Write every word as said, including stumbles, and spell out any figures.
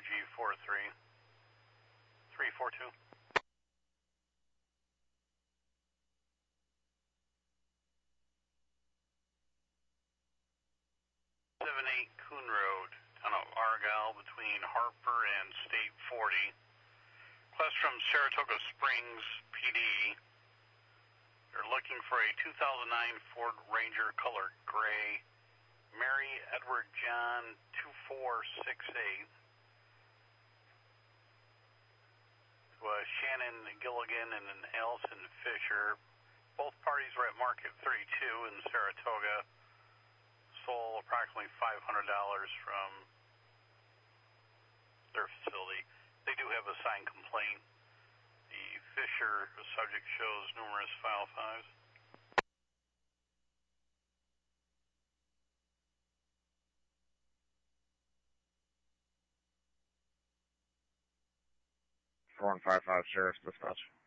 G four three, three four two. seven eight Coon Road, town of Argyle, between Harper and State forty. Request from Saratoga Springs P D. They're looking for a two thousand nine Ford Ranger color gray, Mary Edward John two four six eight. To uh, Shannon Gilligan and an Allison Fisher. Both parties were at Market thirty-two in Saratoga. Sold approximately five hundred dollars from their facility. They do have a signed complaint. The Fisher subject shows numerous file fives. four one five five Sheriff's Dispatch.